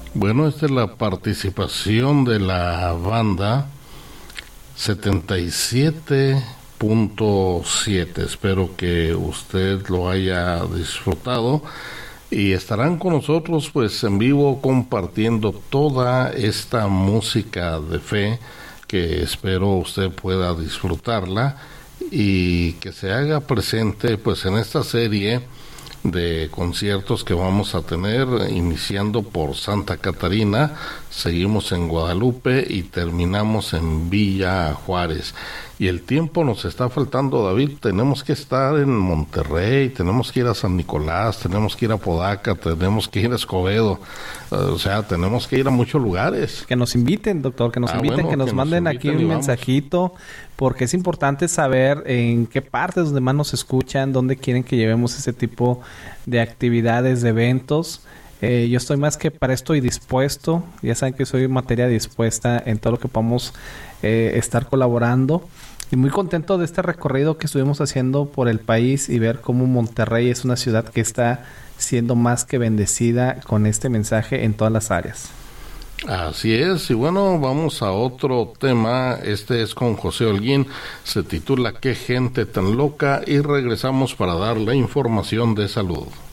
Bueno, esta es la participación de la banda 77.7. Espero que usted lo haya disfrutado y estarán con nosotros pues en vivo compartiendo toda esta música de fe que espero usted pueda disfrutarla y que se haga presente pues en esta serie de conciertos que vamos a tener, iniciando por Santa Catarina, seguimos en Guadalupe y terminamos en Villa Juárez. Y el tiempo nos está faltando, David. Tenemos que estar en Monterrey, tenemos que ir a San Nicolás, tenemos que ir a Podaca, tenemos que ir a Escobedo, o sea, tenemos que ir a muchos lugares. Que nos inviten, doctor, que nos inviten, bueno, que nos manden aquí un mensajito, porque es importante saber en qué partes donde más nos escuchan, dónde quieren que llevemos ese tipo de actividades, de eventos. Yo estoy más que para esto y dispuesto. Ya saben que soy materia dispuesta en todo lo que podamos estar colaborando. Y muy contento de este recorrido que estuvimos haciendo por el país y ver cómo Monterrey es una ciudad que está siendo más que bendecida con este mensaje en todas las áreas. Así es, y bueno, vamos a otro tema. Este es con José Holguín, se titula "Qué gente tan loca", y regresamos para dar la información de salud.